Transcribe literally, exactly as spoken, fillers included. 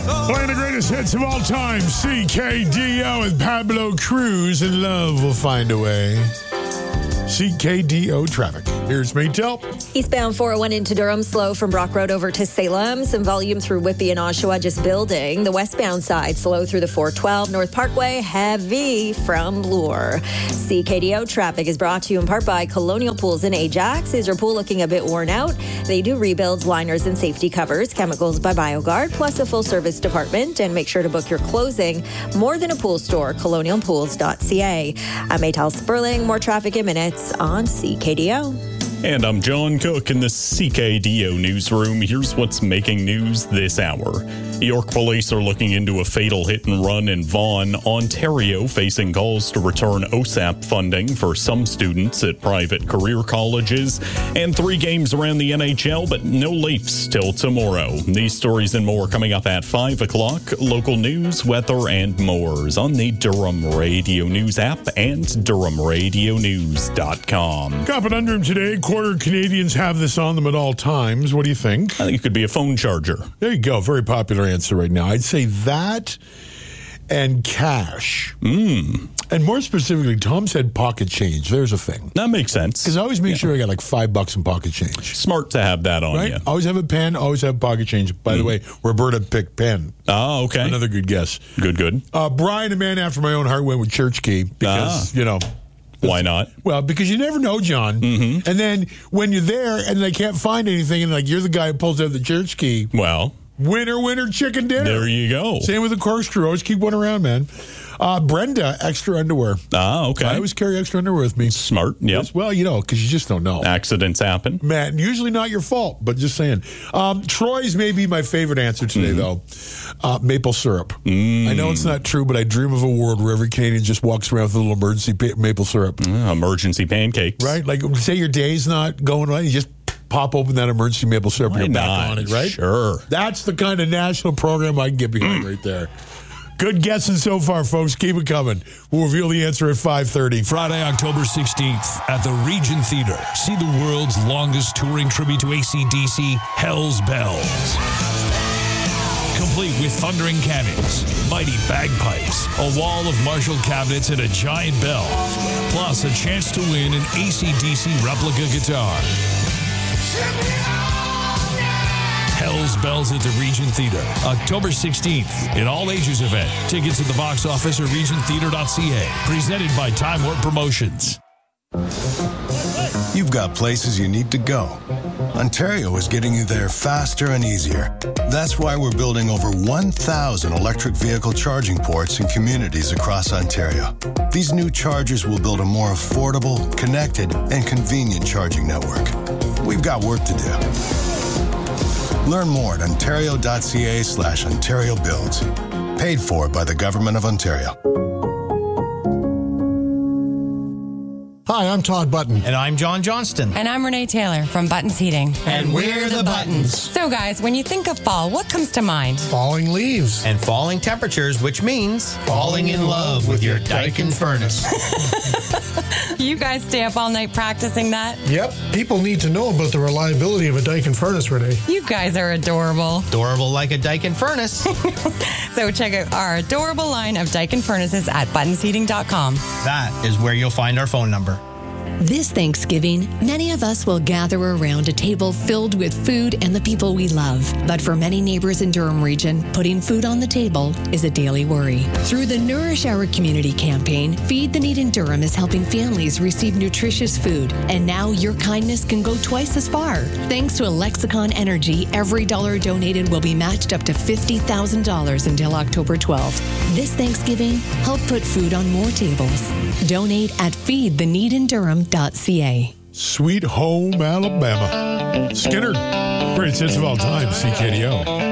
Playing the greatest hits of all time, C K D O with Pablo Cruz, and Love Will Find a Way. C K D O traffic. Here's Maytel. Eastbound four oh one into Durham, slow from Brock Road over to Salem. Some volume through Whitby and Oshawa just building. The westbound side, slow through the four twelve North Parkway, heavy from Bloor. C K D O traffic is brought to you in part by Colonial Pools in Ajax. Is your pool looking a bit worn out? They do rebuilds, liners, and safety covers. Chemicals by BioGuard, plus a full-service department. And make sure to book your closing. More than a pool store, colonial pools dot c a. I'm Maytel Sperling. More traffic in minutes on C K D O. And I'm John Cook in the C K D O newsroom. Here's what's making news this hour. York police are looking into a fatal hit and run in Vaughan, Ontario, facing calls to return O S A P funding for some students at private career colleges. And three games around the N H L, but no Leafs till tomorrow. These stories and more coming up at five o'clock. Local news, weather, and more on the Durham Radio News app and durham radio news dot com. Up and under him today, quarter Canadians have this on them at all times. What do you think? I think it could be a phone charger. There you go. Very popular answer right now. I'd say that and cash. Mm. And more specifically, Tom said pocket change. There's a thing. That makes sense. Because I always make yeah. sure I got like five bucks in pocket change. Smart to have that on right? you. Always have a pen, always have pocket change. By mm. the way, Roberta picked pen. Oh, okay. Another good guess. Good, good. Uh, Brian, a man after my own heart, went with church key because, ah. you know. Why not? Well, because you never know, John. Mm-hmm. And then when you're there and they can't find anything and like you're the guy who pulls out the church key. Well. Winner, winner, chicken dinner. There you go. Same with the corkscrew. Always keep one around, man. Uh, Brenda, extra underwear. Ah, okay. I always carry extra underwear with me. Smart, yeah. Well, you know, because you just don't know. Accidents happen. Man, usually not your fault, but just saying. Um, Troy's may be my favorite answer today, mm. though. Uh, maple syrup. Mm. I know it's not true, but I dream of a world where every Canadian just walks around with a little emergency pa- maple syrup. Uh, emergency pancakes. Right? Like, say your day's not going right, you just pop open that emergency maple syrup Why and you're not? back on it, right? Sure. That's the kind of national program I can get behind right there. Good guessing so far, folks. Keep it coming. We'll reveal the answer at five thirty. Friday, October sixteenth at the Regent Theater. See the world's longest touring tribute to A C D C, Hell's Bells. Complete with thundering cannons, mighty bagpipes, a wall of Marshall cabinets, and a giant bell. Plus, a chance to win an A C D C replica guitar. Hell's Bells at the Regent Theater, October sixteenth, an all-ages event. Tickets at the box office or regent theater dot c a. Presented by Time Warp Promotions. You've got places you need to go. Ontario is getting you there faster and easier. That's why we're building over one thousand electric vehicle charging ports in communities across Ontario. These new chargers will build a more affordable, connected, and convenient charging network. We've got work to do. Learn more at ontario dot c a slash Ontario Builds. Paid for by the Government of Ontario. Hi, I'm Todd Button. And I'm John Johnston. And I'm Renee Taylor from Buttons Heating. And we're the Buttons. So, guys, when you think of fall, what comes to mind? Falling leaves. And falling temperatures, which means falling in love with your Daikin furnace. You guys stay up all night practicing that? Yep. People need to know about the reliability of a Daikin furnace, Renee. You guys are adorable. Adorable like a Daikin furnace. So check out our adorable line of Daikin furnaces at buttons heating dot com. That is where you'll find our phone number. This Thanksgiving, many of us will gather around a table filled with food and the people we love. But for many neighbors in Durham Region, putting food on the table is a daily worry. Through the Nourish Our Community campaign, Feed the Need in Durham is helping families receive nutritious food. And now your kindness can go twice as far. Thanks to Lexicon Energy, every dollar donated will be matched up to fifty thousand dollars until October twelfth. This Thanksgiving, help put food on more tables. Donate at feed the need in durham dot c a. Sweet Home Alabama. Skinner. Greatest hits of all time, C K D O.